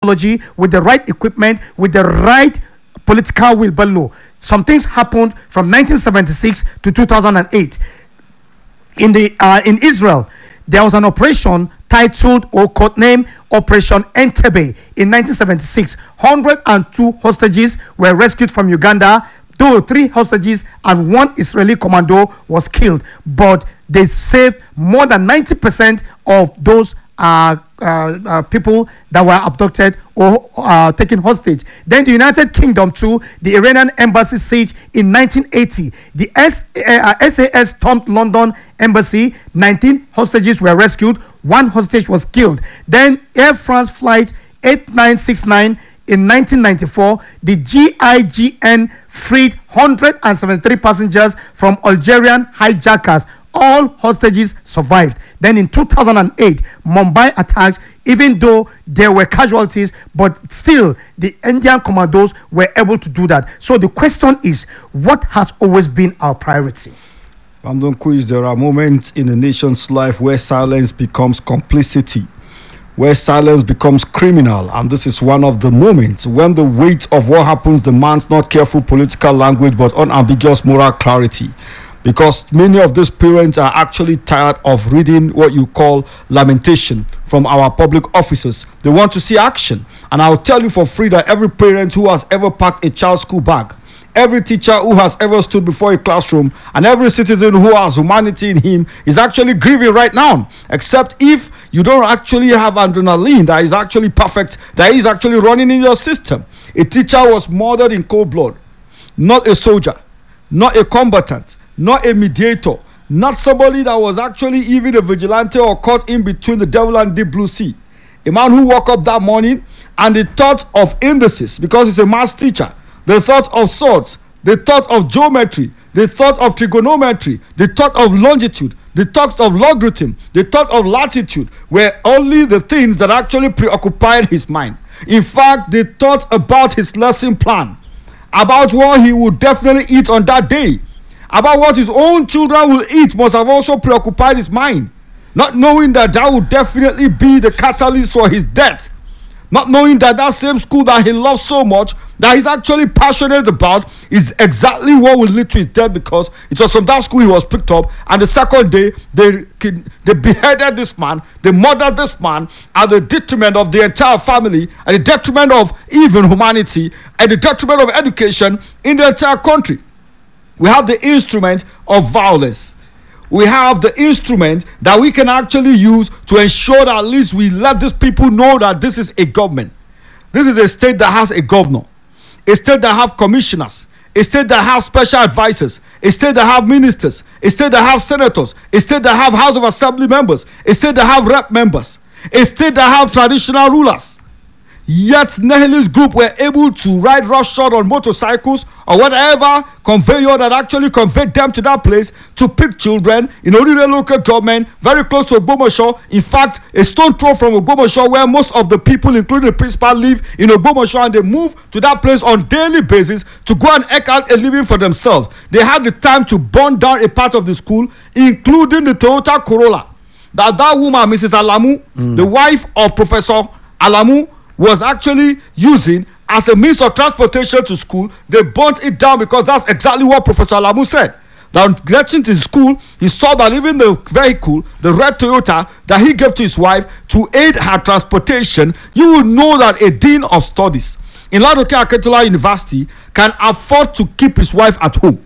technology, with the right equipment, with the right political will below. Some things happened from 1976 to 2008. In Israel, there was an operation titled or codenamed Operation Entebbe in 1976. 102 hostages were rescued from Uganda, though 3 hostages and 1 Israeli commando was killed, but they saved more than 90% of those people that were abducted or taken hostage. Then the United Kingdom too, the Iranian embassy siege in 1980. The SAS stormed London embassy. 19 hostages were rescued. 1 hostage was killed. Then Air France flight 8969 in 1994, the GIGN freed 173 passengers from Algerian hijackers. All hostages survived. Then in 2008, Mumbai attacks, even though there were casualties, but still the Indian commandos were able to do that. So the question is, what has always been our priority? Brandon Quiz, there are moments in a nation's life where silence becomes complicity, where silence becomes criminal, and this is one of the moments when the weight of what happens demands not careful political language but unambiguous moral clarity. Because many of these parents are actually tired of reading what you call lamentation from our public officers. They want to see action. And I'll tell you for free that every parent who has ever packed a child's school bag, every teacher who has ever stood before a classroom, and every citizen who has humanity in him is actually grieving right now. Except if you don't actually have adrenaline that is actually perfect, that is actually running in your system. A teacher was murdered in cold blood, not a soldier, not a combatant, not a mediator, not somebody that was actually even a vigilante or caught in between the devil and the blue sea. A man who woke up that morning and the thought of indices, because he's a math teacher, the thought of swords, the thought of geometry, the thought of trigonometry, the thought of longitude, the thought of logarithm, the thought of latitude were only the things that actually preoccupied his mind. In fact, the thought about his lesson plan, about what he would definitely eat on that day, about what his own children will eat must have also preoccupied his mind. Not knowing that that would definitely be the catalyst for his death. Not knowing that that same school that he loves so much, that he's actually passionate about, is exactly what will lead to his death, because it was from that school he was picked up, and the second day they beheaded this man, they murdered this man at the detriment of the entire family, at the detriment of even humanity, at the detriment of education in the entire country. We have the instrument of violence. We have the instrument that we can actually use to ensure that at least we let these people know that this is a government. This is a state that has a governor, a state that have commissioners, a state that have special advisors, a state that have ministers, a state that have senators, a state that have House of Assembly members, a state that have rep members, a state that have traditional rulers. Yet nihilist group were able to ride roughshod on motorcycles or whatever conveyor that actually conveyed them to that place to pick children in Orire local government, very close to Ogbomosho. In fact, a stone throw from Ogbomosho, where most of the people, including the principal, live in Ogbomosho, and they move to that place on daily basis to go and eke out a living for themselves. They had the time to burn down a part of the school, including the Toyota Corolla that woman, Mrs. Alamu, the wife of Professor Alamu, was actually using as a means of transportation to school. They burnt it down because that's exactly what Professor Alamu said. That on getting to school, he saw that even the vehicle, the red Toyota that he gave to his wife to aid her transportation, you would know that a dean of studies in Ladoke Akintola University can afford to keep his wife at home.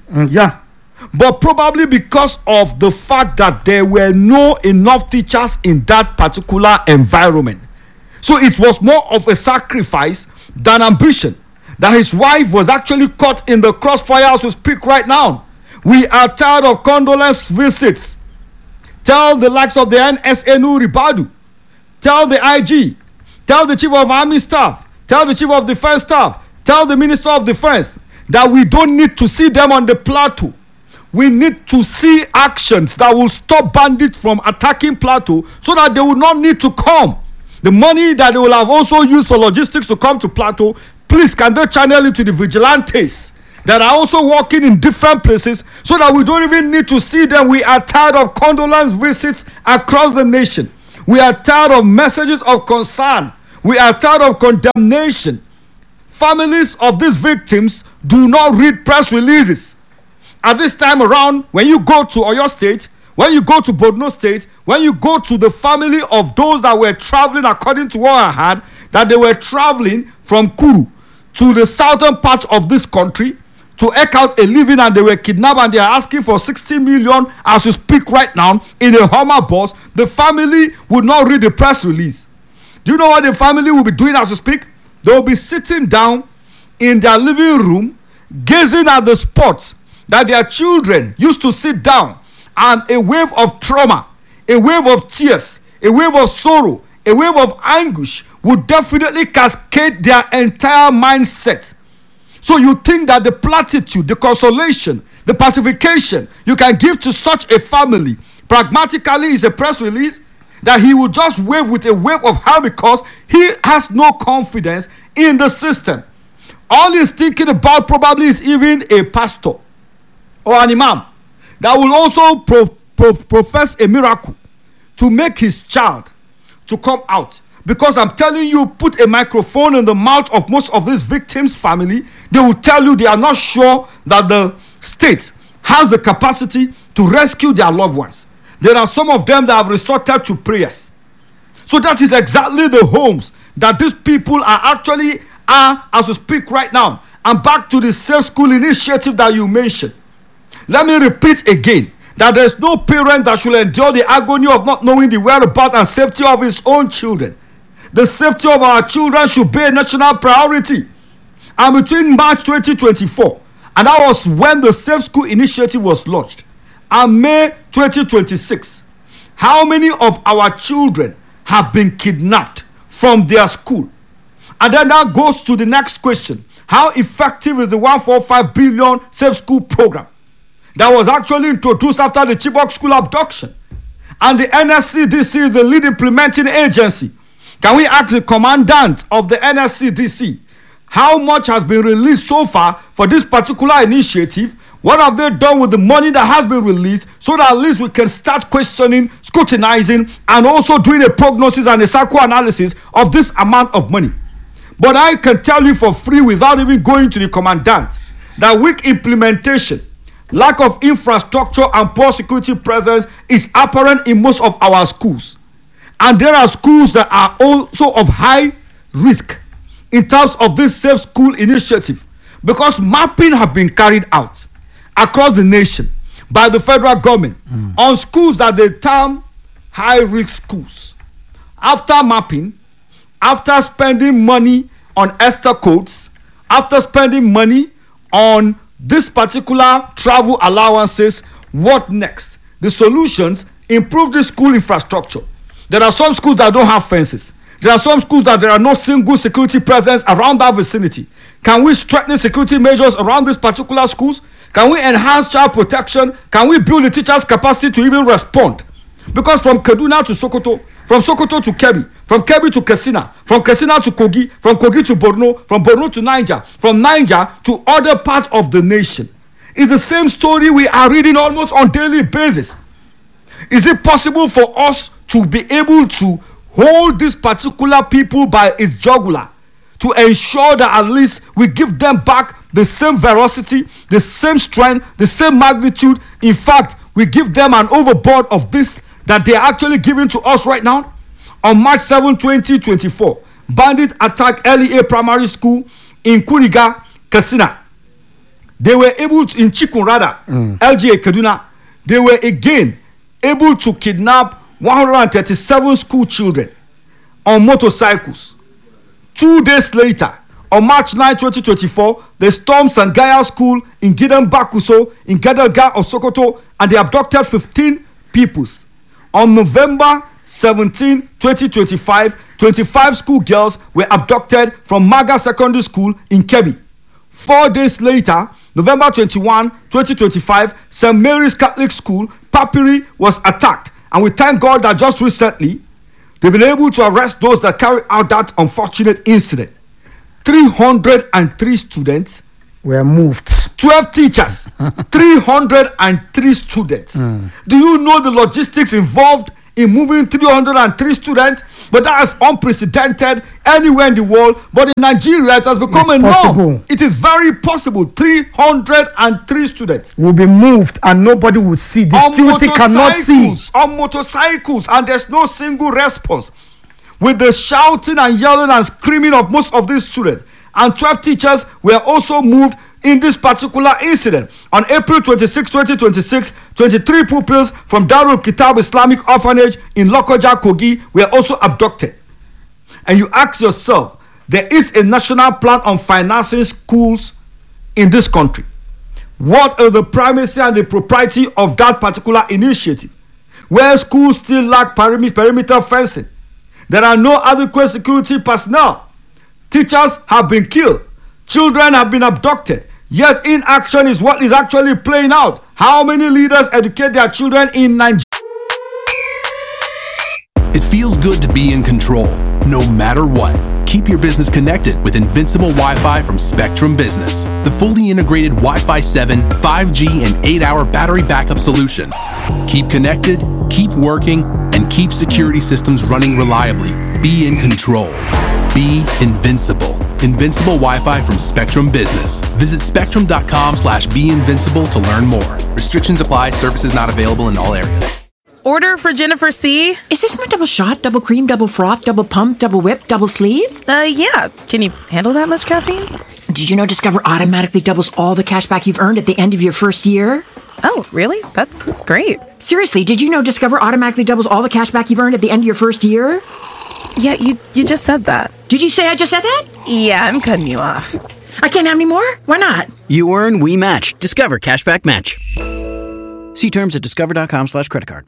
But probably because of the fact that there were no enough teachers in that particular environment. So it was more of a sacrifice than ambition, that his wife was actually caught in the crossfire as we speak right now. We are tired of condolence visits. Tell the likes of the NSNU Ribadu, tell the IG, tell the Chief of Army Staff, tell the Chief of Defense Staff, tell the Minister of Defense that we don't need to see them on the plateau. We need to see actions that will stop bandits from attacking plateau so that they will not need to come. The money that they will have also used for logistics to come to plateau, please can they channel it to the vigilantes that are also working in different places so that we don't even need to see them. We are tired of condolence visits across the nation. We are tired of messages of concern. We are tired of condemnation. Families of these victims do not read press releases. At this time around, when you go to Oyo State, when you go to Borno State, when you go to the family of those that were traveling, according to what I had, that they were traveling from Kuru to the southern part of this country to eke out a living, and they were kidnapped, and they are asking for 60 million as you speak right now in a Hummer bus. The family would not read the press release. Do you know what the family will be doing as you speak? They will be sitting down in their living room, gazing at the spot that their children used to sit down, and a wave of trauma, a wave of tears, a wave of sorrow, a wave of anguish would definitely cascade their entire mindset. So you think that the platitude, the consolation, the pacification you can give to such a family pragmatically is a press release that he will just wave with a wave of hand because he has no confidence in the system. All he's thinking about probably is even a pastor or an imam that will also profess a miracle to make his child to come out. Because I'm telling you, put a microphone in the mouth of most of these victims' family, they will tell you they are not sure that the state has the capacity to rescue their loved ones. There are some of them that have resorted to prayers. So that is exactly the homes that these people are actually as we speak right now. And back to the Safe School initiative that you mentioned. Let me repeat again that there is no parent that should endure the agony of not knowing the whereabouts and safety of his own children. The safety of our children should be a national priority. And between March 2024, and that was when the Safe School initiative was launched, and May 2026, how many of our children have been kidnapped from their school? And then that goes to the next question. How effective is the 145 billion Safe School program that was actually introduced after the Chibok school abduction? And the NSCDC is the lead implementing agency. Can we ask the commandant of the NSCDC how much has been released so far for this particular initiative? What have they done with the money that has been released, so that at least we can start questioning, scrutinizing, and also doing a prognosis and a psychoanalysis of this amount of money? But I can tell you for free, without even going to the commandant, that weak implementation, lack of infrastructure, and poor security presence is apparent in most of our schools. And there are schools that are also of high risk in terms of this Safe School initiative, because mapping have been carried out across the nation by the federal government on schools that they term high risk schools. After mapping, after spending money on ESTA codes, after spending money on this particular travel allowances, what next? The solutions: improve the school infrastructure. There are some schools that don't have fences. There are some schools that there are no single security presence around that vicinity. Can we strengthen security measures around these particular schools? Can we enhance child protection? Can we build the teachers' capacity to even respond? Because from Kaduna to Sokoto, from Sokoto to Kebbi, from Kebbi to Katsina, from Katsina to Kogi, from Kogi to Borno, from Borno to Niger, from Niger to other parts of the nation, it's the same story we are reading almost on daily basis. Is it possible for us to be able to hold these particular people by its jugular to ensure that at least we give them back the same veracity, the same strength, the same magnitude? In fact, we give them an overboard of this that they are actually giving to us right now. On March 7, 2024, bandits attacked LEA Primary School in Kuriga, Katsina. They were able to, in Chikunrada, LGA Kaduna, they were again able to kidnap 137 school children on motorcycles. 2 days later, on March 9, 2024, they stormed Sangaya School in Gidan Bakuso in Gadalga of Sokoto, and they abducted 15 pupils. On November 17, 2025, 25 school girls were abducted from Maga Secondary School in Kebbi. 4 days later, November 21, 2025, St. Mary's Catholic School, Papiri, was attacked. And we thank God that just recently, they've been able to arrest those that carried out that unfortunate incident. 303 students were moved. 12 teachers, 303 students. Do you know the logistics involved in moving 303 students, but that is unprecedented anywhere in the world. But in Nigeria, it has become a norm. It is very possible. 303 students will be moved and nobody will see. The security cannot see. On motorcycles, and there's no single response. With the shouting and yelling and screaming of most of these students. And 12 teachers were also moved in this particular incident. On April 26, 2026, 23 pupils from Darul Kitab Islamic Orphanage in Lokoja, Kogi were also abducted. And you ask yourself, there is a national plan on financing schools in this country. What are the primacy and the propriety of that particular initiative? Where schools still lack perimeter fencing. There are no adequate security personnel. Teachers have been killed. Children have been abducted. Yet inaction is what is actually playing out. How many leaders educate their children in Nigeria? It feels good to be in control, no matter what. Keep your business connected with Invincible Wi-Fi from Spectrum Business, the fully integrated Wi-Fi 7, 5G, and 8-hour battery backup solution. Keep connected, keep working, and keep security systems running reliably. Be in control. Be invincible. Invincible Wi-Fi from Spectrum Business. Visit spectrum.com/beinvincible to learn more. Restrictions apply. Services not available in all areas. Order for Jennifer C. Is this my double shot, double cream, double froth, double pump, double whip, double sleeve? Yeah. Can you handle that much caffeine? Did you know Discover automatically doubles all the cash back you've earned at the end of your first year? Oh, really? That's great. Seriously, did you know Discover automatically doubles all the cash back you've earned at the end of your first year? Yeah, you just said that. Did you say I just said that? Yeah, I'm cutting you off. I can't have any more? Why not? You earn, we match. Discover Cashback Match. See terms at discover.com/creditcard.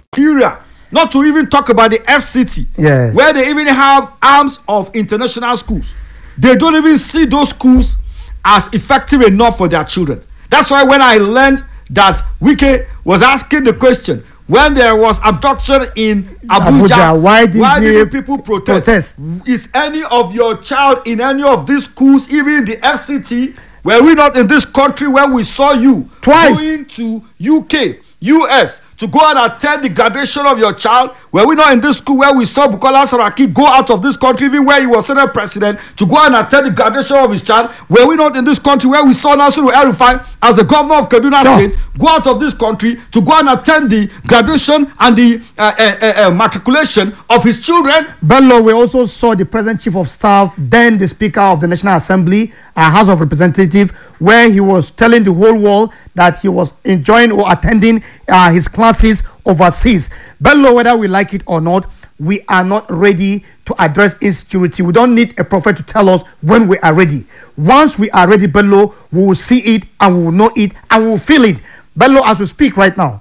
Not to even talk about the FCT, yes, where they even have arms of international schools. They don't even see those schools as effective enough for their children. That's why when I learned that Wike was asking the question, when there was abduction in Abuja, why did people protest? Is any of your child in any of these schools, even the FCT? Were we not in this country when we saw you twice going to UK, US to go and attend the graduation of your child? Were we not in this school where we saw Bukola Saraki go out of this country, even where he was Senate President, to go and attend the graduation of his child? Were we not in this country where we saw Nasiru El-Rufai as the governor of Kaduna State go out of this country to go and attend the graduation and the matriculation of his children? Bello, we also saw the present chief of staff, then the speaker of the National Assembly, House of Representatives, where he was telling the whole world that he was enjoying or attending his classes overseas. Bello, whether we like it or not, we are not ready to address insecurity. We don't need a prophet to tell us when we are ready. Once we are ready, Bello, we will see it and we will know it and we will feel it. Bello, as we speak right now,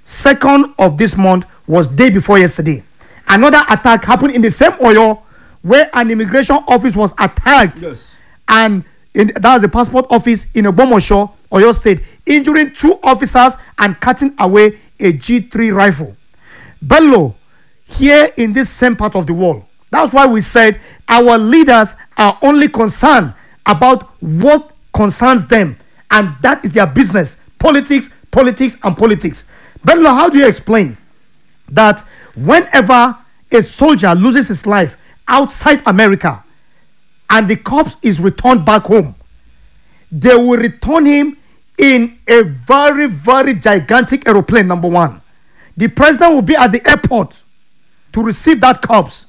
2nd of this month was day before yesterday. Another attack happened in the same Oyo where an immigration office was attacked. Yes. And that was the passport office in Ogbomosho, Oyo State, injuring 2 officers and cutting away a G3 rifle. Bello, here in this same part of the world, that's why we said our leaders are only concerned about what concerns them, and that is their business. Politics, politics, and politics. Bello, how do you explain that whenever a soldier loses his life outside America and the corpse is returned back home, they will return him in a very, very gigantic aeroplane, number one. The president will be at the airport to receive that corpse.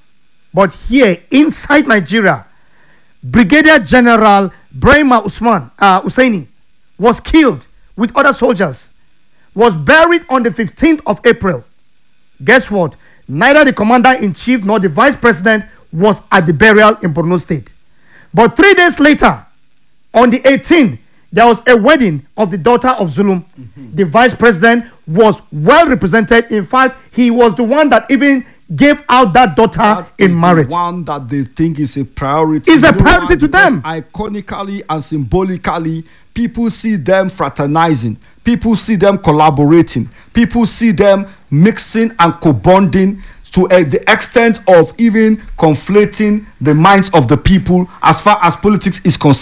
But here, inside Nigeria, Brigadier General Brahima Hussaini was killed with other soldiers, was buried on the 15th of April. Guess what? Neither the commander-in-chief nor the vice president was at the burial in Borno State. But 3 days later, on the 18th, there was a wedding of the daughter of Zulum. The vice president was well represented. In fact, he was the one that even gave out that daughter in marriage. The one that they think is a priority. Is a priority to them. Iconically and symbolically, people see them fraternizing. People see them collaborating. People see them mixing and co-bonding to the extent of even conflating the minds of the people as far as politics is concerned.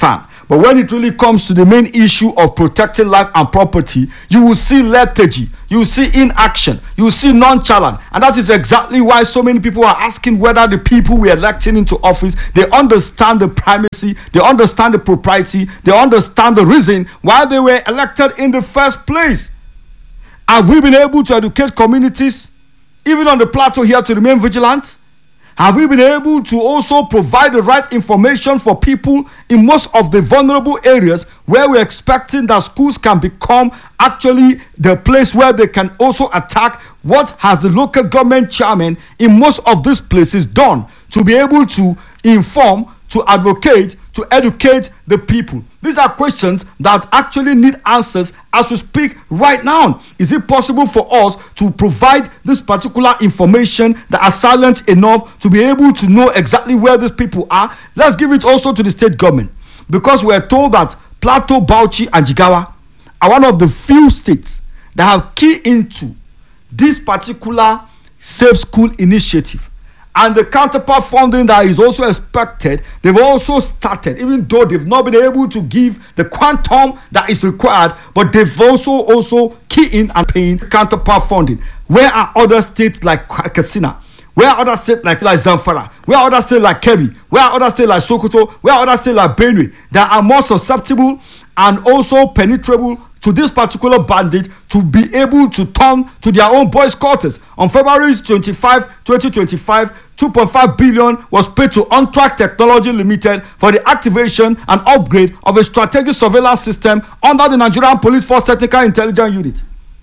But when it really comes to the main issue of protecting life and property, you will see lethargy, you will see inaction, you will see nonchalant. And that is exactly why so many people are asking whether the people we are electing into office, they understand the primacy, they understand the propriety, they understand the reason why they were elected in the first place. Have we been able to educate communities, even on the plateau here, to remain vigilant? Have we been able to also provide the right information for people in most of the vulnerable areas where we're expecting that schools can become actually the place where they can also attack? What has the local government chairman in most of these places done to be able to inform, to advocate, to educate the people? These are questions that actually need answers as we speak right now. Is it possible for us to provide this particular information that are silent enough to be able to know exactly where these people are? Let's give it also to the state government, because we're told that Plateau, Bauchi and Jigawa are one of the few states that have keyed into this particular Safe School initiative. And the counterpart funding that is also expected, they've also started, even though they've not been able to give the quantum that is required, but they've also key in and paying counterpart funding. Where are other states like Katsina? Where are other states like Zamfara? Where are other states like Kebbi? Where are other states like Sokoto? Where are other states like Benue that are more susceptible and also penetrable to this particular bandit to be able to turn to their own boys' quarters? On February 25, 2025, 2.5 billion was paid to OnTrack Technology Limited for the activation and upgrade of a strategic surveillance system under the Nigerian Police Force Technical Intelligence Unit.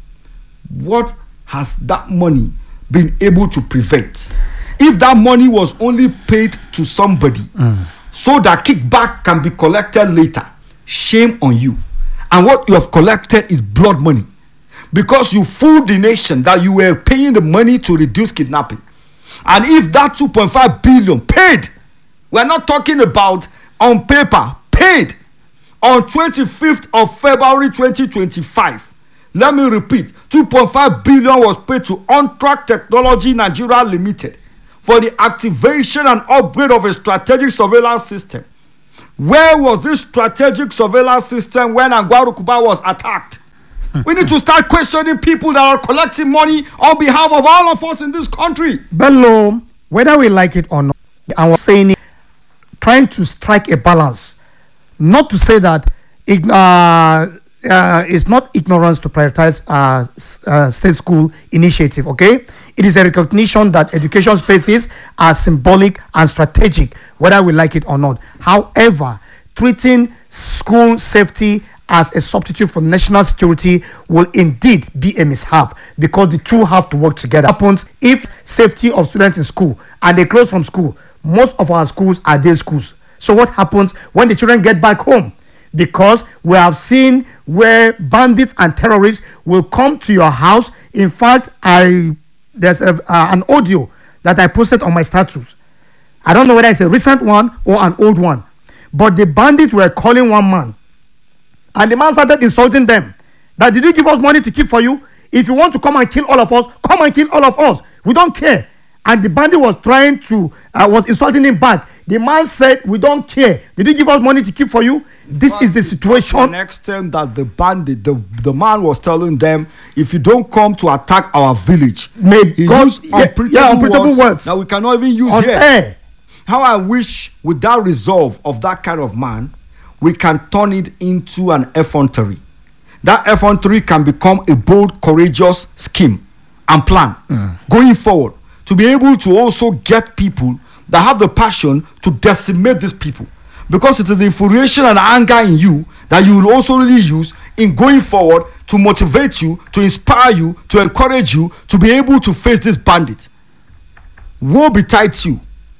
What has that money been able to prevent? If that money was only paid to somebody so that kickback can be collected later, shame on you. And what you have collected is blood money, because you fooled the nation that you were paying the money to reduce kidnapping. And if that 2.5 billion paid, we're not talking about on paper, paid on 25th of February 2025. Let me repeat, 2.5 billion was paid to OnTrack Technology Nigeria Limited for the activation and upgrade of a strategic surveillance system. Where was this strategic surveillance system when Angwarukuba was attacked? We need to start questioning people that are collecting money on behalf of all of us in this country. Bello, whether we like it or not, I was saying it, trying to strike a balance. Not to say that it's not ignorance to prioritize state school initiative, okay? It is a recognition that education spaces are symbolic and strategic, whether we like it or not. However, treating school safety as a substitute for national security will indeed be a mishap, because the two have to work together. What happens if safety of students in school and they close from school? Most of our schools are day schools. So what happens when the children get back home? Because we have seen where bandits and terrorists will come to your house. In fact, there's an audio that I posted on my status. I don't know whether it's a recent one or an old one, but the bandits were calling one man, and the man started insulting them. That, did you give us money to keep for you? If you want to come and kill all of us, come and kill all of us. We don't care. And the bandit was trying to, was insulting him back. The man said, we don't care. Did you give us money to keep for you? This is the situation. To an extent that the bandit, the man was telling them, if you don't come to attack our village, may God, unpredictable words that we cannot even use on here. Air. How I wish with that resolve of that kind of man, we can turn it into an effrontery. That effrontery can become a bold, courageous scheme and plan going forward, to be able to also get people that have the passion to decimate these people. Because it is the infuriation and anger in you that you will also really use in going forward to motivate you, to inspire you, to encourage you to be able to face this bandit. Woe betide you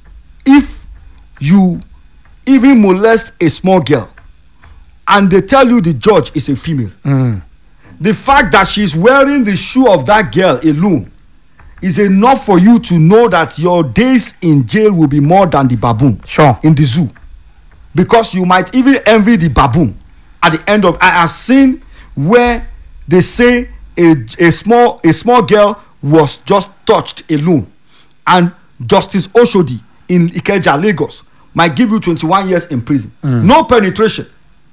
if you even molest a small girl and they tell you the judge is a female. The fact that she's wearing the shoe of that girl alone is enough for you to know that your days in jail will be more than the baboon in the zoo. Because you might even envy the baboon at the end of. I have seen where they say a small girl was just touched alone, and Justice Oshodi in Ikeja, Lagos, might give you 21 years in prison. No penetration.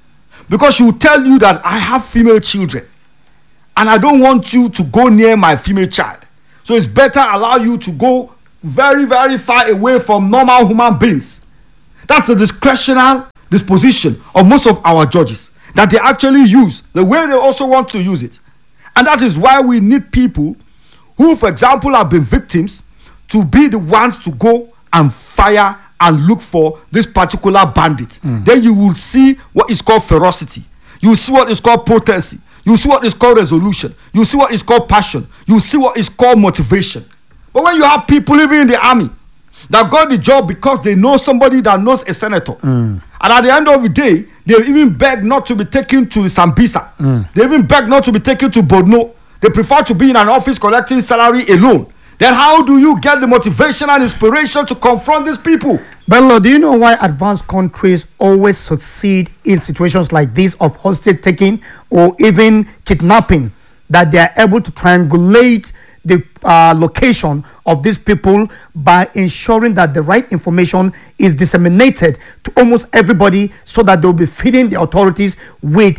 because she will tell you that I have female children and I don't want you to go near my female child. So it's better allow you to go very, very far away from normal human beings. That's the discretionary disposition of most of our judges that they actually use the way they also want to use it. And that is why we need people who, for example, have been victims to be the ones to go and fire and look for this particular bandit. Then you will see what is called ferocity. You will see what is called potency. You will see what is called resolution. You will see what is called passion. You will see what is called motivation. But when you have people living in the army that got the job because they know somebody that knows a senator, and at the end of the day, they even beg not to be taken to Sambisa. They even beg not to be taken to Borno. They prefer to be in an office collecting salary alone. Then how do you get the motivation and inspiration to confront these people? Bello, do you know why advanced countries always succeed in situations like this of hostage taking or even kidnapping? That they are able to triangulate the location of these people by ensuring that the right information is disseminated to almost everybody, so that they'll be feeding the authorities with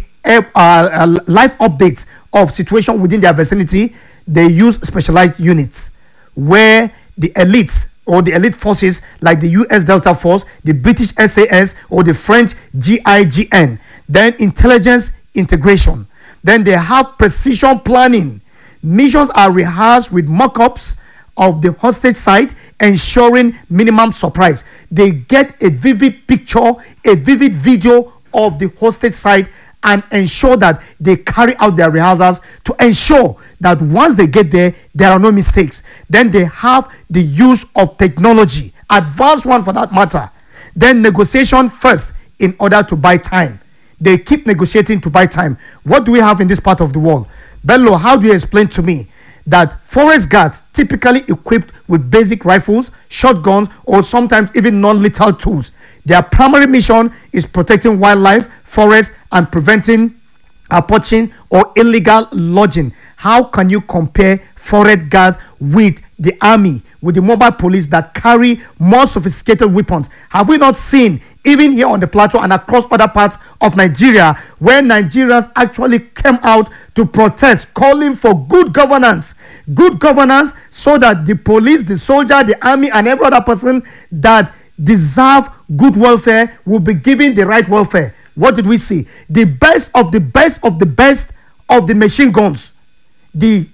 live updates of situation within their vicinity. They use specialized units where the elites or the elite forces like the US Delta Force, the British SAS, or the French GIGN, then intelligence integration, then they have precision planning. Missions are rehearsed with mock-ups of the hostage site, ensuring minimum surprise. They get a vivid picture, a vivid video of the hostage site, and ensure that they carry out their rehearsals to ensure that once they get there, there are no mistakes. Then they have the use of technology, advanced one for that matter. Then negotiation first in order to buy time. They keep negotiating to buy time. What do we have in this part of the world? Bello, how do you explain to me that forest guards, typically equipped with basic rifles, shotguns, or sometimes even non-lethal tools, their primary mission is protecting wildlife, forests, and preventing poaching or illegal lodging? How can you compare forest guards with the army, with the mobile police that carry more sophisticated weapons? Have we not seen, even here on the plateau and across other parts of Nigeria, where Nigerians actually came out to protest, calling for good governance so that the police, the soldier, the army, and every other person that deserve good welfare will be given the right welfare? What did we see? The best of the best of the best of the machine guns, the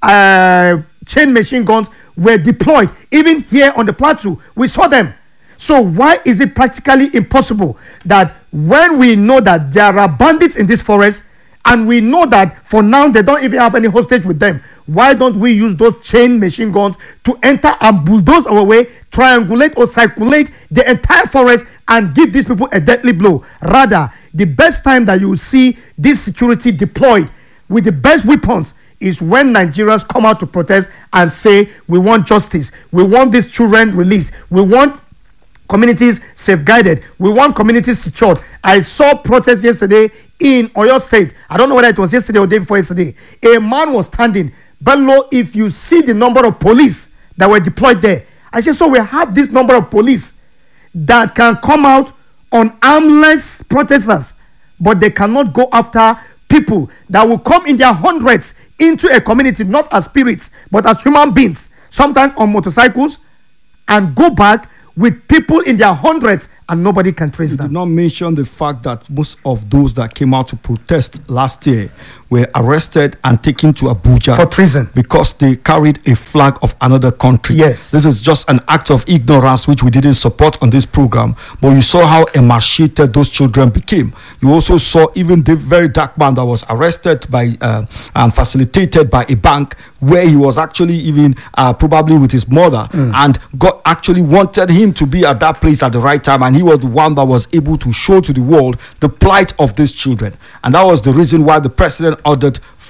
chain machine guns, were deployed even here on the plateau. We saw them. So why is it practically impossible that when we know that there are bandits in this forest, and we know that for now they don't even have any hostage with them, why don't we use those chain machine guns to enter and bulldoze our way, triangulate or circulate the entire forest and give these people a deadly blow? Rather, the best time that you will see this security deployed with the best weapons is when Nigerians come out to protest and say, we want justice, we want these children released, we want communities safeguarded, we want communities secured. I saw protests yesterday in Oyo State. I don't know whether it was yesterday or day before yesterday. A man was standing. Below, if you see the number of police that were deployed there, I said, so we have this number of police that can come out on armless protesters, but they cannot go after people that will come in their hundreds into a community, not as spirits, but as human beings, sometimes on motorcycles, and go back with people in their hundreds, and nobody can trace them. You did not mention the fact that most of those that came out to protest last year were arrested and taken to Abuja for treason because they carried a flag of another country. Yes. This is just an act of ignorance which we didn't support on this program, but you saw how emaciated those children became. You also saw even the very dark man that was arrested by and facilitated by a bank, where he was actually even probably with his mother, and God actually wanted him to be at that place at the right time, and he was the one that was able to show to the world the plight of these children. And that was the reason why the president ordered 4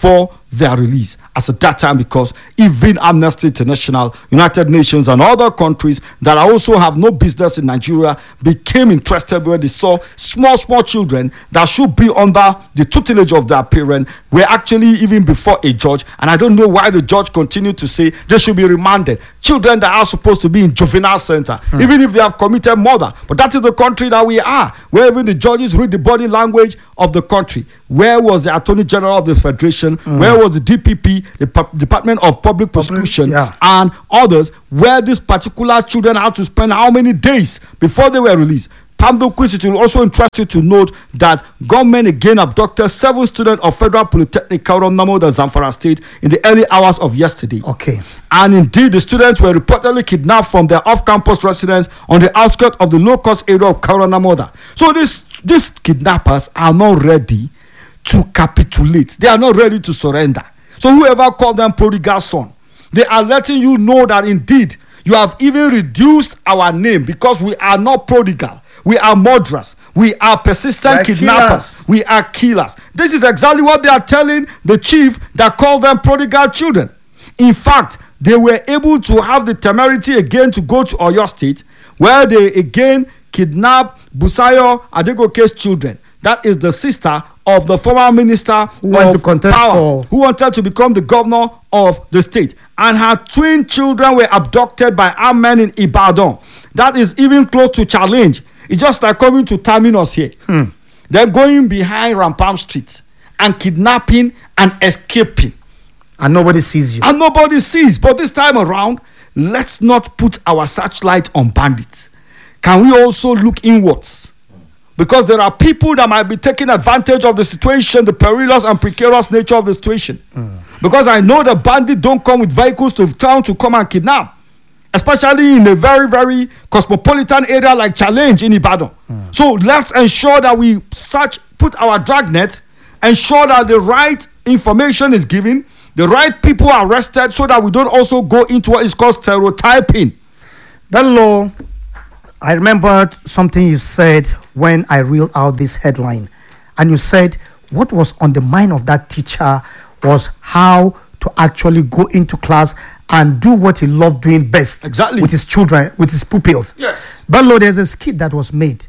their release as at that time, because even Amnesty International, United Nations, and other countries that also have no business in Nigeria became interested when they saw small children that should be under the tutelage of their parent were actually even before a judge. And I don't know why the judge continued to say they should be remanded. Children that are supposed to be in juvenile center, even if they have committed murder. But that is the country that we are, where even the judges read the body language of the country. Where was the Attorney General of the Federation? Where was the DPP, the Department of Public Prosecution, and others, where these particular children had to spend how many days before they were released? Pamdo Quiz, it will also interest you to note that government again abducted 7 students of Federal Polytechnic Kauram Namoda, Zamfara State in the early hours of yesterday. Okay. And indeed, the students were reportedly kidnapped from their off-campus residence on the outskirts of the low-cost area of Kauram Namoda. So these kidnappers are not ready to capitulate. They are not ready to surrender. So whoever called them prodigal son, they are letting you know that indeed you have even reduced our name, because we are not prodigal. We are murderers. We are persistent kidnappers. We are killers. This is exactly what they are telling the chief that called them prodigal children. In fact, they were able to have the temerity again to go to Oyo State, where they again kidnapped Busayo Adegoke's children. That is the sister of the former minister who wanted to become the governor of the state. And her twin children were abducted by armed men in Ibadan. That is even close to challenge. It's just like coming to Terminus here. They're going behind Rampam Street and kidnapping and escaping. And nobody sees you. And nobody sees. But this time around, let's not put our searchlight on bandits. Can we also look inwards? Because there are people that might be taking advantage of the situation, the perilous and precarious nature of the situation. Because I know the bandits don't come with vehicles to town to come and kidnap. Especially in a very, very cosmopolitan area like Challenge in Ibadan. So let's ensure that we put our dragnet, ensure that the right information is given, the right people are arrested, so that we don't also go into what is called stereotyping. Bello, I remembered something you said when I reeled out this headline. And you said what was on the mind of that teacher was how to actually go into class and do what he loved doing best. Exactly. With his children, with his pupils. Yes. Bello, there's a skit that was made.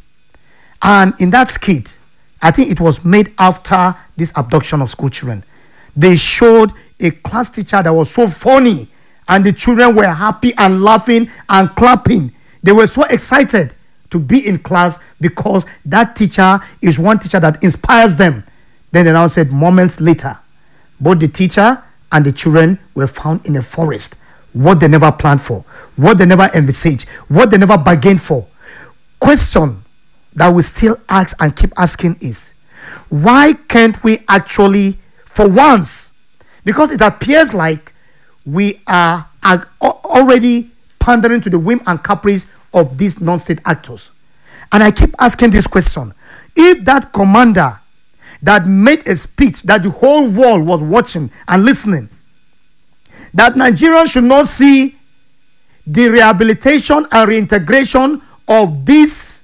And in that skit, I think it was made after this abduction of school children. They showed a class teacher that was so funny, and the children were happy and laughing and clapping. They were so excited to be in class because that teacher is one teacher that inspires them. Then they now said moments later, both the teacher and the children were found in a forest. What they never planned for, what they never envisaged, what they never bargained for. Question that we still ask and keep asking is, why can't we actually, for once, because it appears like we are already pandering to the whim and caprice of these non-state actors. And I keep asking this question. If that commander that made a speech that the whole world was watching and listening, that Nigerians should not see the rehabilitation and reintegration of these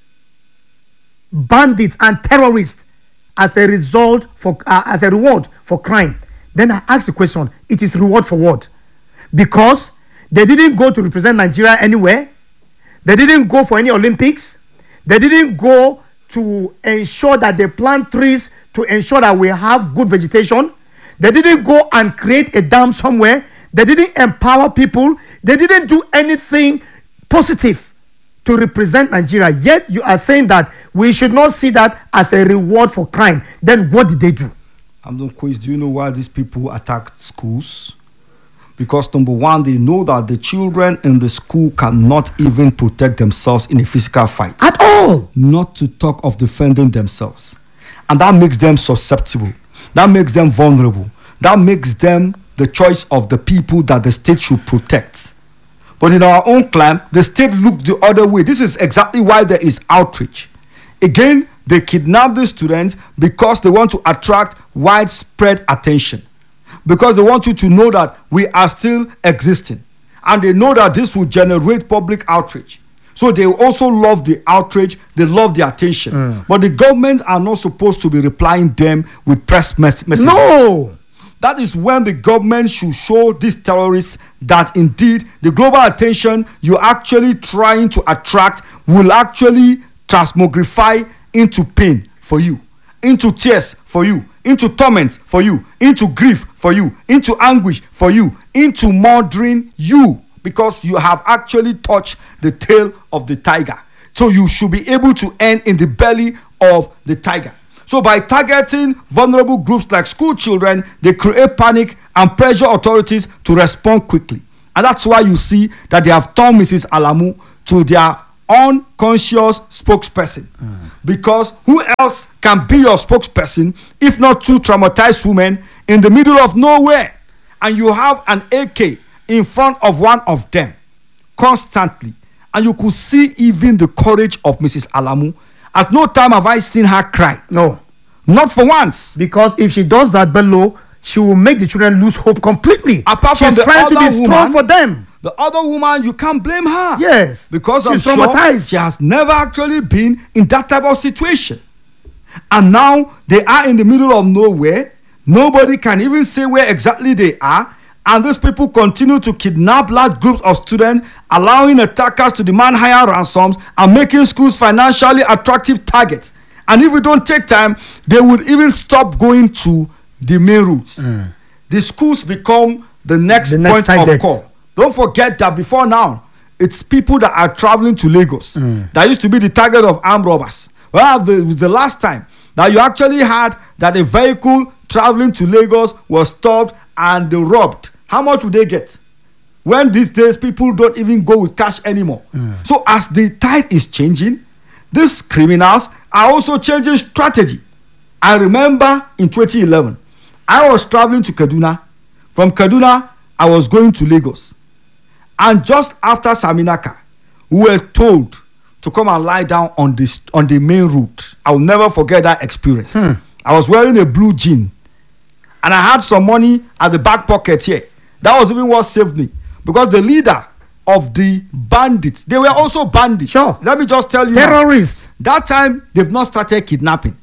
bandits and terrorists as a result for as a reward for crime, then I ask the question, it is reward for what? Because they didn't go to represent Nigeria anywhere. They didn't go for any Olympics. They didn't go to ensure that they plant trees to ensure that we have good vegetation. They didn't go and create a dam somewhere. They didn't empower people. They didn't do anything positive to represent Nigeria. Yet you are saying that we should not see that as a reward for crime. Then what did they do? Amdon Quiz, do you know why these people attacked schools? Because number one, they know that the children in the school cannot even protect themselves in a physical fight. At all. Not to talk of defending themselves. And that makes them susceptible. That makes them vulnerable. That makes them the choice of the people that the state should protect. But in our own clan, the state looked the other way. This is exactly why there is outrage. Again, they kidnap the students because they want to attract widespread attention. Because they want you to know that we are still existing. And they know that this will generate public outrage. So they also love the outrage, they love the attention. But the government are not supposed to be replying them with press messages. No! That is when the government should show these terrorists that indeed the global attention you're actually trying to attract will actually transmogrify into pain for you, into tears for you, into torment for you, into grief for you, into anguish for you, into murdering you, because you have actually touched the tail of the tiger. So you should be able to end in the belly of the tiger. So by targeting vulnerable groups like school children, they create panic and pressure authorities to respond quickly. And that's why you see that they have turned Mrs. Alamu to their unconscious spokesperson. Because who else can be your spokesperson if not two traumatized women in the middle of nowhere? And you have an AK in front of one of them constantly. And you could see even the courage of Mrs. Alamu. At no time have I seen her cry. No. Not for once. Because if she does that, Bello, she will make the children lose hope completely. Apart She's from the trying to other be strong woman, for them. The other woman, you can't blame her. Yes. Because she's I'm sure traumatized. she has never actually been in that type of situation. And now they are in the middle of nowhere. Nobody can even say where exactly they are. And these people continue to kidnap large groups of students, allowing attackers to demand higher ransoms and making schools financially attractive targets. And if we don't take time, they would even stop going to the main routes. The schools become the next point of call. Don't forget that before now, it's people that are traveling to Lagos that used to be the target of armed robbers. Well, the last time that you actually had that a vehicle traveling to Lagos was stopped and they robbed. How much would they get? When these days people don't even go with cash anymore. So as the tide is changing, these criminals are also changing strategy. I remember in 2011, I was traveling to Kaduna. From Kaduna, I was going to Lagos. And just after Saminaka, we were told to come and lie down on the main route. I will never forget that experience. I was wearing a blue jean. And I had some money at the back pocket here. That was even what saved me. Because the leader of the bandits, they were also bandits. Sure. Let me just tell you. Terrorists. That time, they've not started kidnapping.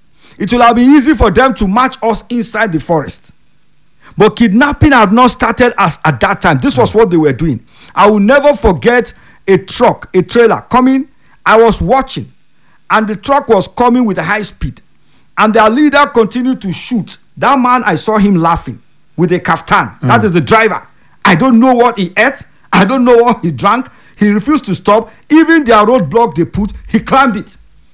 It will have been easy for them to match us inside the forest. But kidnapping had not started as at that time. This was what they were doing. I will never forget a trailer coming. I was watching. And the truck was coming with a high speed. And their leader continued to shoot. That man, I saw him laughing with a kaftan. That is the driver. I don't know what he ate. I don't know what he drank. He refused to stop. Even their roadblock they put, he climbed it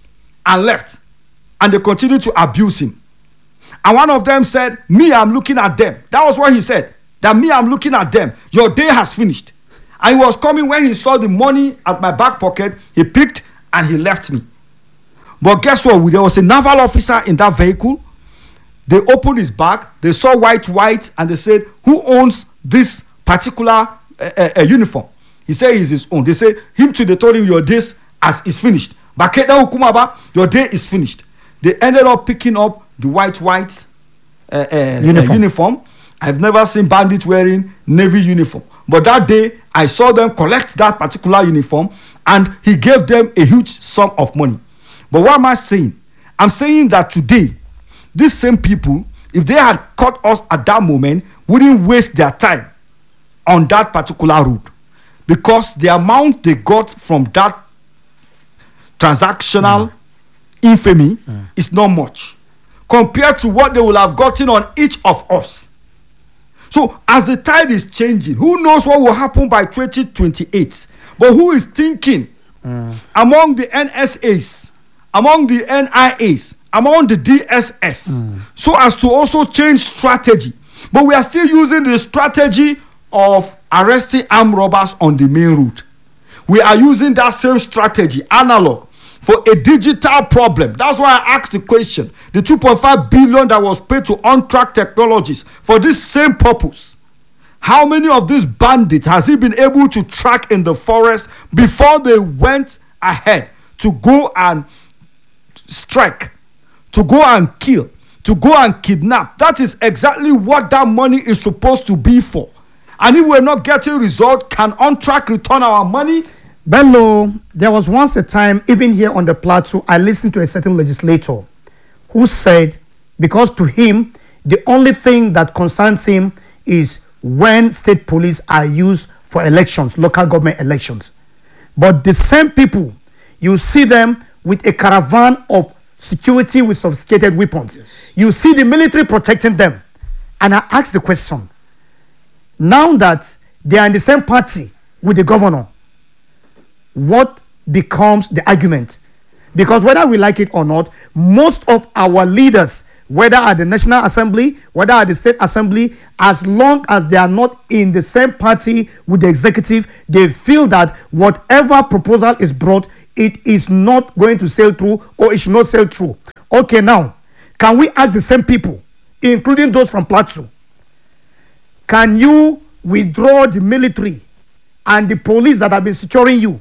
and left. And they continued to abuse him. And one of them said, me, I'm looking at them. That was what he said. That me, I'm looking at them. Your day has finished. And he was coming when he saw the money at my back pocket. He picked and he left me. But guess what? There was a naval officer in that vehicle. They opened his bag. They saw white, and they said, who owns this particular uniform? He said it's his own. They said, him too, they told him your day is finished. Baketa Hukumaba, your day is finished. They ended up picking up the white uniform. I've never seen bandits wearing navy uniform. But that day, I saw them collect that particular uniform and he gave them a huge sum of money. But what am I saying? I'm saying that today, these same people, if they had caught us at that moment, wouldn't waste their time on that particular route. Because the amount they got from that transactional infamy is not much compared to what they will have gotten on each of us. So as the tide is changing, who knows what will happen by 2028? But who is thinking among the NSAs, among the NIAs, among the DSS, so as to also change strategy? But we are still using the strategy of arresting armed robbers on the main route. We are using that same strategy, analog, for a digital problem. That's why I asked the question. The 2.5 billion that was paid to On-Track Technologies for this same purpose. How many of these bandits has he been able to track in the forest before they went ahead to go and strike, to go and kill, to go and kidnap? That is exactly what that money is supposed to be for. And if we're not getting result, can On-Track return our money? Bello, there was once a time, even here on the plateau, I listened to a certain legislator who said, because to him, The only thing that concerns him is when state police are used for elections, local government elections. But the same people, you see them with a caravan of security with sophisticated weapons. Yes. You see the military protecting them. And I ask the question, now that they are in the same party with the governor, what becomes the argument? Because whether we like it or not, most of our leaders, whether at the National Assembly, whether at the State Assembly, as long as they are not in the same party with the executive, they feel that whatever proposal is brought, it is not going to sail through, or it should not sail through. Okay, now, can we ask the same people, including those from Plateau, can you withdraw the military and the police that have been securing you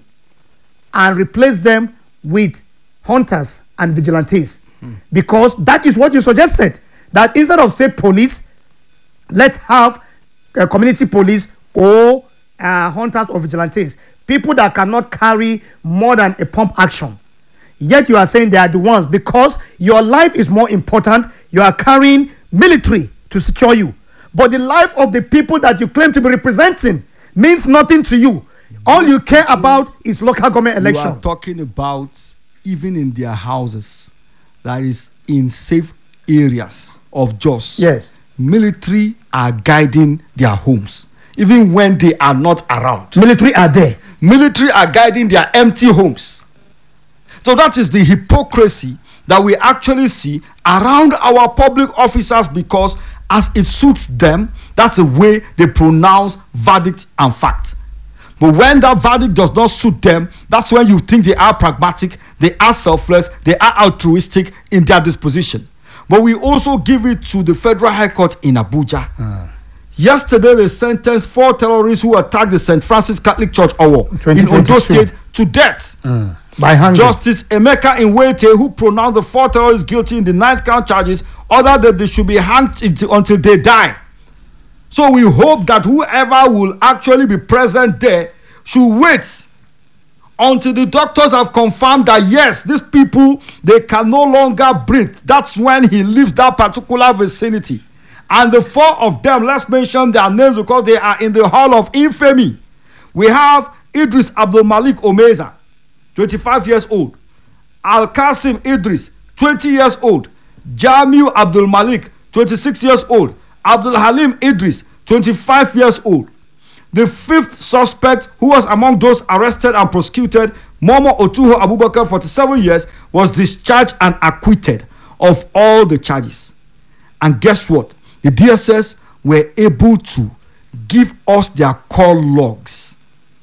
and replace them with hunters and vigilantes? Because that is what you suggested, that instead of state police, let's have community police or hunters or vigilantes, people that cannot carry more than a pump action. Yet you are saying they are the ones, because your life is more important. You are carrying military to secure you, but the life of the people that you claim to be representing means nothing to you. All you care about is local government election. You are talking about even in their houses, that is in safe areas of Jos. Yes. Military are guiding their homes, even when they are not around. Military are there. Military are guiding their empty homes. So that is the hypocrisy that we actually see around our public officers, because as it suits them, that's the way they pronounce verdict and fact. But when that verdict does not suit them, that's when you think they are pragmatic, they are selfless, they are altruistic in their disposition. But we also give it to the Federal High Court in Abuja. Yesterday, they sentenced 4 terrorists who attacked the St. Francis Catholic Church in Ondo State to death. By hand. Justice Emeka Nwete, who pronounced the 4 terrorists guilty in the 9th count charges, ordered that they should be hanged until they die. So we hope that whoever will actually be present there should wait until the doctors have confirmed that yes, these people, they can no longer breathe. That's when he leaves that particular vicinity. And the 4 of them, let's mention their names because they are in the hall of infamy. We have Idris Abdul Malik Omeza, 25 years old. Al-Qasim Idris, 20 years old. Jamiu Abdul Malik, 26 years old. Abdul Halim Idris, 25 years old. The 5th suspect, who was among those arrested and prosecuted, Momo Otuho Abubakar, 47 years, was discharged and acquitted of all the charges. And guess what? The DSS were able to give us their call logs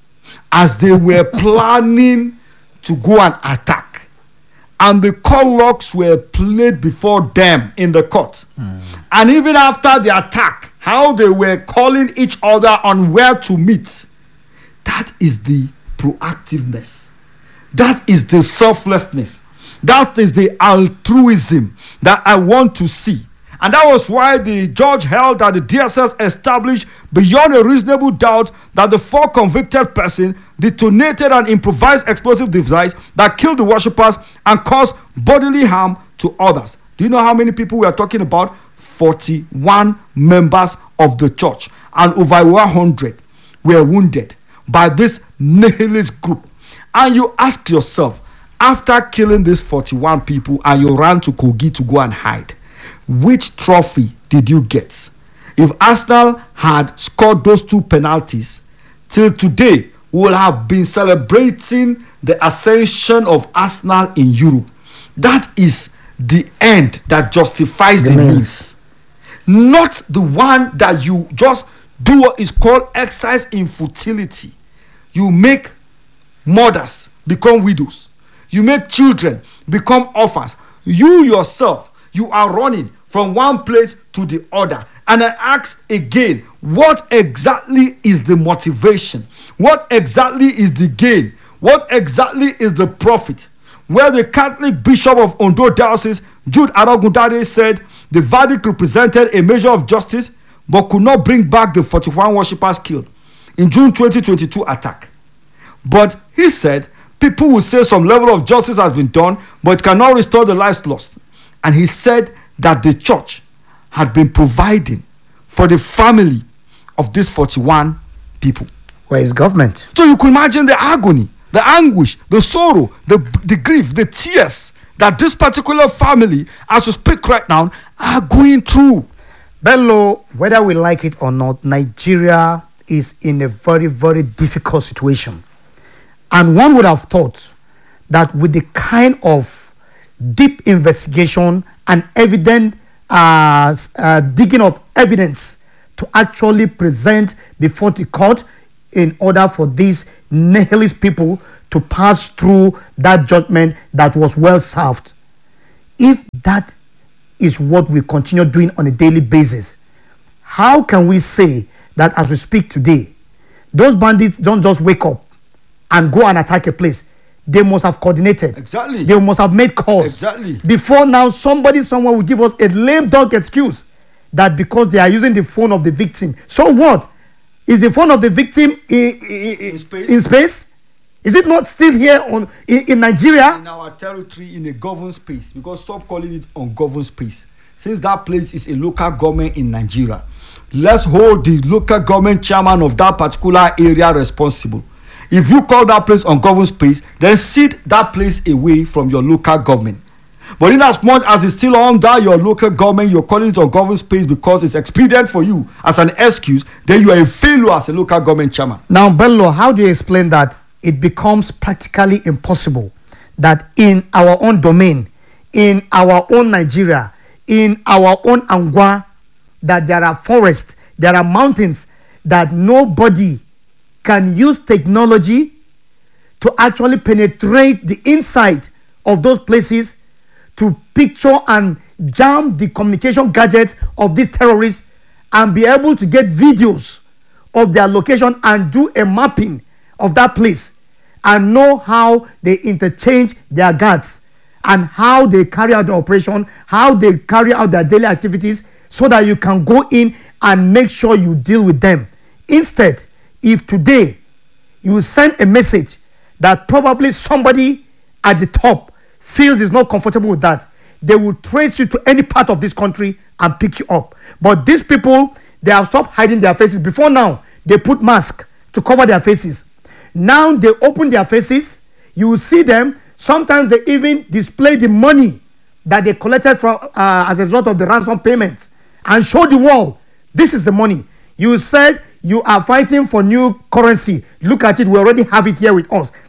as they were planning to go and attack. And the call logs were played before them in the court. And even after the attack, how they were calling each other on where to meet. That is the proactiveness. That is the selflessness. That is the altruism that I want to see. And that was why the judge held that the DSS established beyond a reasonable doubt that the 4 convicted persons detonated an improvised explosive device that killed the worshippers and caused bodily harm to others. Do you know how many people we are talking about? 41 members of the church, and over 100 were wounded by this nihilist group. And you ask yourself, after killing these 41 people and you ran to Kogi to go and hide, which trophy did you get? If Arsenal had scored those 2 penalties, till today we will have been celebrating the ascension of Arsenal in Europe. That is the end that justifies the means. Not the one that you just do what is called exercise in futility. You make mothers become widows. You make children become orphans. You yourself, you are running from one place to the other. And I ask again, what exactly is the motivation? What exactly is the gain? What exactly is the profit? Where the Catholic Bishop of Ondo Diocese, Jude Arogundade, said the verdict represented a measure of justice but could not bring back the 41 worshippers killed in June 2022 attack. But he said people will say some level of justice has been done, but it cannot restore the lives lost. And he said that the church had been providing for the family of these 41 people. Where is government? So you could imagine the agony, the anguish, the sorrow, the grief, the tears that this particular family, as we speak right now, are going through. Bello, whether we like it or not, Nigeria is in a very, very difficult situation. And one would have thought that with the kind of deep investigation and evident digging of evidence to actually present before the court in order for these nihilist people to pass through that judgment that was well served. If that is what we continue doing on a daily basis, how can we say that as we speak today, those bandits don't just wake up and go and attack a place? They must have coordinated. Exactly. They must have made calls. Exactly. Before now, somebody somewhere will give us a lame dog excuse that because they are using the phone of the victim. So what? Is the phone of the victim in space? Is it not still here in Nigeria? In our territory, in a governed space, because stop calling it ungoverned space. Since that place is a local government in Nigeria, let's hold the local government chairman of that particular area responsible. If you call that place ungoverned space, then sit that place away from your local government. But in as much as it's still under your local government, you're calling it ungoverned space because it's expedient for you as an excuse, then you are a failure as a local government chairman. Now, Bello, how do you explain that it becomes practically impossible that in our own domain, in our own Nigeria, in our own Angwa, that there are forests, there are mountains, that nobody can use technology to actually penetrate the inside of those places to picture and jam the communication gadgets of these terrorists and be able to get videos of their location and do a mapping of that place and know how they interchange their guards and how they carry out the operation, how they carry out their daily activities, so that you can go in and make sure you deal with them. Instead, if today you send a message that probably somebody at the top feels is not comfortable with that, they will trace you to any part of this country and pick you up. But these people, they have stopped hiding their faces. Before now, they put masks to cover their faces. Now they open their faces. You will see them. Sometimes they even display the money that they collected from as a result of the ransom payments and show the world, this is the money. You said you are fighting for new currency. Look at it. We already have it here with us.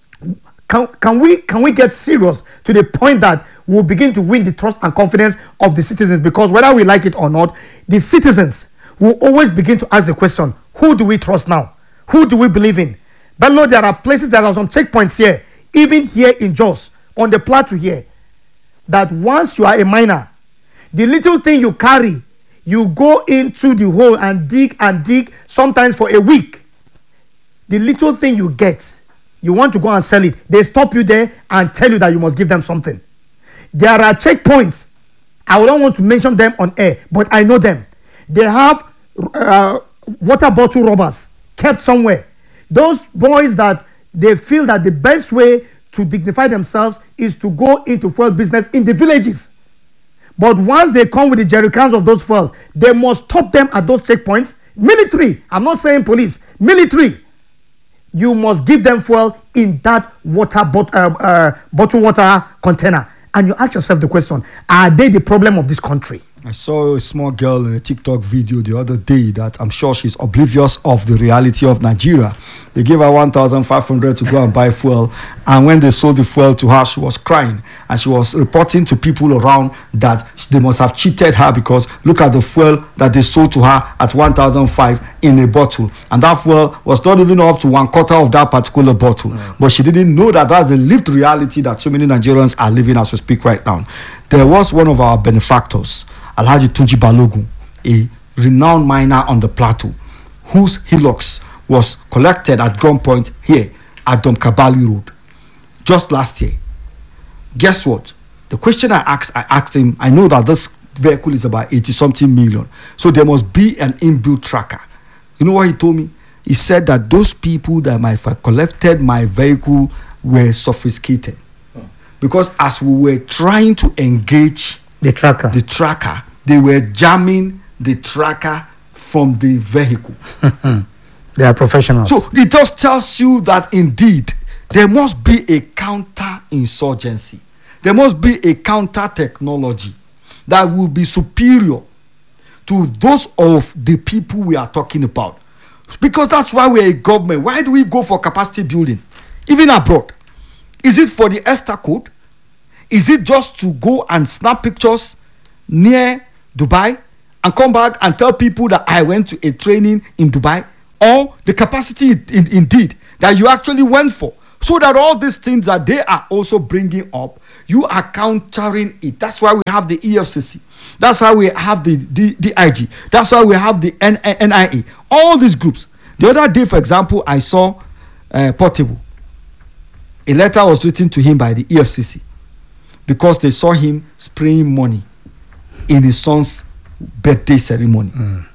Can we get serious to the point that we'll begin to win the trust and confidence of the citizens? Because whether we like it or not, the citizens will always begin to ask the question, who do we trust now? Who do we believe in? But Lord, there are places, there are some checkpoints here, even here in Jos, on the plateau here, that once you are a miner, the little thing you carry, you go into the hole and dig, sometimes for a week. The little thing you get, you want to go and sell it, they stop you there and tell you that you must give them something. There are checkpoints. I don't want to mention them on air, but I know them. They have water bottle robbers kept somewhere. Those boys that they feel that the best way to dignify themselves is to go into fuel business in the villages. But once they come with the jerry cans of those fuels, they must stop them at those checkpoints. Military, I'm not saying police, military. You must give them fuel in that bottled water container. And you ask yourself the question, are they the problem of this country? I saw a small girl in a TikTok video the other day that I'm sure she's oblivious of the reality of Nigeria. They gave her 1,500 to go and buy fuel, and when they sold the fuel to her, she was crying and she was reporting to people around that they must have cheated her because look at the fuel that they sold to her at 1,500 in a bottle, and that fuel was not even up to 1/4 of that particular bottle. But she didn't know that that's the lived reality that so many Nigerians are living as we speak right now. There was one of our benefactors, Alhaji Tunji Balogun, a renowned miner on the plateau, whose hillocks was collected at gunpoint here at Domkabali Road just last year. Guess what? The question I asked him, I know that this vehicle is about 80-something million, so there must be an inbuilt tracker. You know what he told me? He said that those people that might have collected my vehicle were sophisticated. Because as we were trying to engage the tracker, they were jamming the tracker from the vehicle. They are professionals. So it just tells you that indeed there must be a counter-insurgency. There must be a counter-technology that will be superior to those of the people we are talking about. Because that's why we're a government. Why do we go for capacity building? Even abroad. Is it for the ESTA code? Is it just to go and snap pictures near Dubai and come back and tell people that I went to a training in Dubai? Or the capacity indeed that you actually went for? So that all these things that they are also bringing up, you are countering it. That's why we have the EFCC. That's why we have the DIG. That's why we have the NIA. All these groups. The other day, for example, I saw Portable. A letter was written to him by the EFCC because they saw him spraying money in his son's birthday ceremony.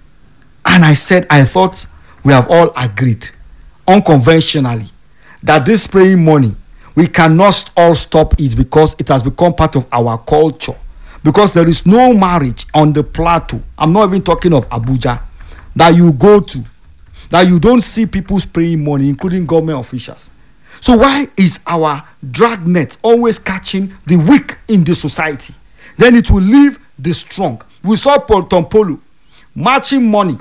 And I thought we have all agreed unconventionally that this spraying money, we cannot all stop it because it has become part of our culture. Because there is no marriage on the plateau, I'm not even talking of Abuja, that you go to, that you don't see people spraying money, including government officials. So why is our dragnet always catching the weak in the society? Then it will leave the strong. We saw Tompolo matching money,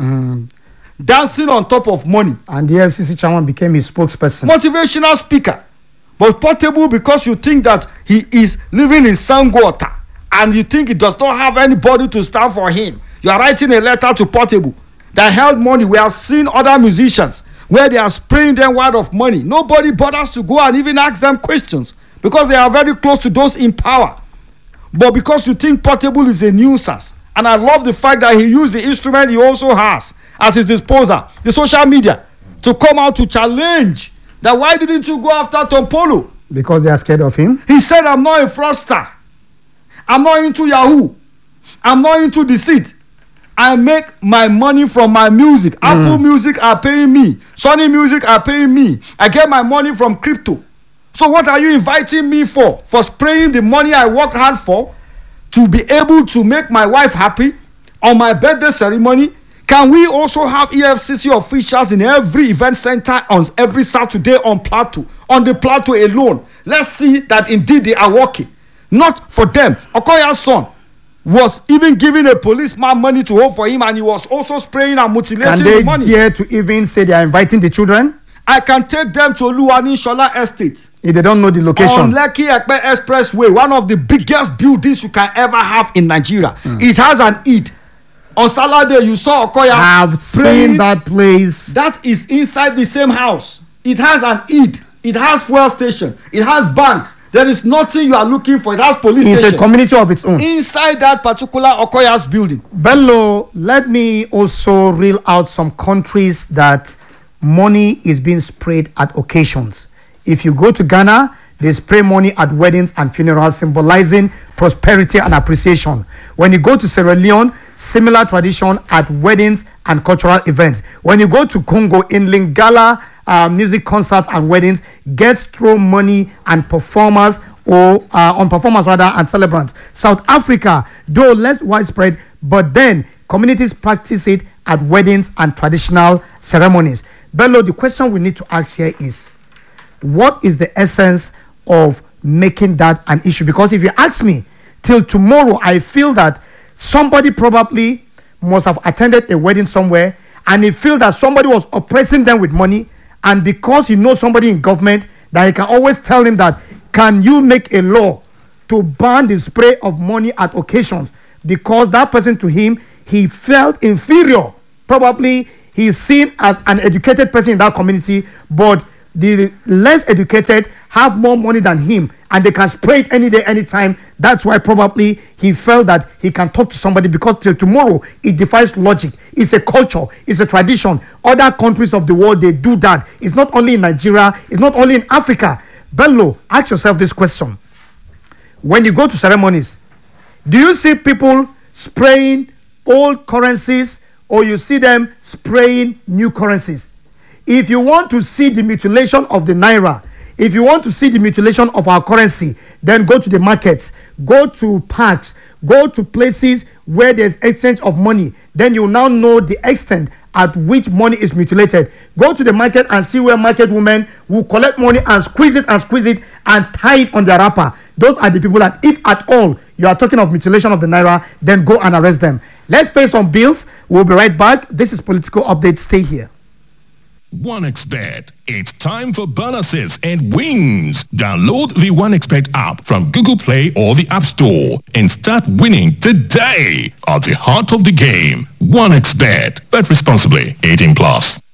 dancing on top of money. And the FCC chairman became his spokesperson. Motivational speaker. But Portable, because you think that he is living in Sangwater and you think he does not have anybody to stand for him, you are writing a letter to Portable that held money. We have seen other musicians where they are spraying them word of money. Nobody bothers to go and even ask them questions because they are very close to those in power. But because you think Portable is a nuisance, and I love the fact that he used the instrument he also has at his disposal, the social media, to come out to challenge that why didn't you go after Tompolo? Because they are scared of him. He said, I'm not a fraudster. I'm not into Yahoo. I'm not into deceit. I make my money from my music. Apple Music are paying me. Sony Music are paying me. I get my money from crypto. So what are you inviting me for? For spraying the money I worked hard for to be able to make my wife happy on my birthday ceremony? Can we also have EFCC officials in every event center on every Saturday on Plateau, on the Plateau alone? Let's see that indeed they are working. Not for them. Okoya's son was even giving a policeman money to hold for him, and he was also spraying and mutilating the money. Can they dare to even say they are inviting the children? I can take them to Oluwani Shola Estate. If they don't know the location. On Lekki Ekpe Expressway, one of the biggest buildings you can ever have in Nigeria. It has an Eid. On Saturday, you saw Okoya. I've seen that place. That is inside the same house. It has an Eid. It has fuel station. It has banks. There is nothing you are looking for. It has police station. It's a community of its own. Inside that particular Okoya's building. Bello, let me also reel out some countries that money is being sprayed at occasions. If you go to Ghana, they spray money at weddings and funerals, symbolizing prosperity and appreciation. When you go to Sierra Leone, similar tradition at weddings and cultural events. When you go to Congo, in Lingala, music concerts and weddings, guests throw money and performers or on performers rather and celebrants. South Africa, though less widespread, but then communities practice it at weddings and traditional ceremonies. Bello, the question we need to ask here is, what is the essence of making that an issue? Because if you ask me, till tomorrow, I feel that somebody probably must have attended a wedding somewhere and he feels that somebody was oppressing them with money, and because he knows somebody in government, that he can always tell him that, can you make a law to ban the spray of money at occasions? Because that person, to him, he felt inferior. Probably he is seen as an educated person in that community, but the less educated have more money than him and they can spray it any day, anytime. That's why probably he felt that he can talk to somebody, because till tomorrow it defies logic. It's a culture, it's a tradition. Other countries of the world, they do that. It's not only in Nigeria, it's not only in Africa. Bello, ask yourself this question. When you go to ceremonies, do you see people spraying old currencies or you see them spraying new currencies? If you want to see the mutilation of the naira, If you want to see the mutilation of our currency, then go to the markets, go to parks, go to places where there's exchange of money. Then you now know the extent at which money is mutilated. Go to the market and see where market women will collect money and squeeze it and tie it on their wrapper. Those are the people that, if at all you are talking of mutilation of the naira, then go and arrest them. Let's pay some bills. We'll be right back. This is Political Update. Stay here. OneXBet. It's time for bonuses and wins. Download the OneXBet app from Google Play or the App Store and start winning today. At the heart of the game, OneXBet. Bet responsibly. 18+.